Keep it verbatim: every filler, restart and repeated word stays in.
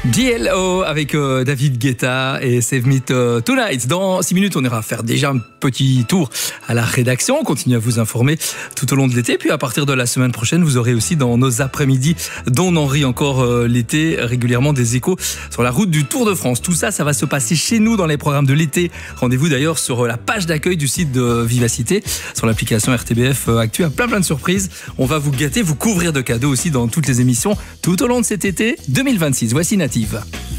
D L O avec euh, David Guetta et Save Me euh, Tonight. Dans six minutes, on ira faire déjà un petit tour à la rédaction. On continue à vous informer tout au long de l'été. Puis à partir de la semaine prochaine, vous aurez aussi dans nos après-midi, dont on en rit encore euh, l'été, régulièrement des échos sur la route du Tour de France. Tout ça, ça va se passer chez nous dans les programmes de l'été. Rendez-vous d'ailleurs sur la page d'accueil du site de Vivacité, sur l'application R T B F Actu. Plein plein de surprises. On va vous gâter, vous couvrir de cadeaux aussi dans toutes les émissions tout au long de cet été deux mille vingt-six. Voici Native.